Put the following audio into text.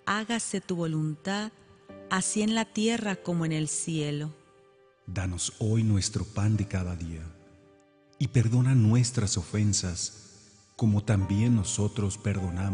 hágase tu voluntad, así en la tierra como en el cielo. Danos hoy nuestro pan de cada día, y perdona nuestras ofensas, como también nosotros perdonamos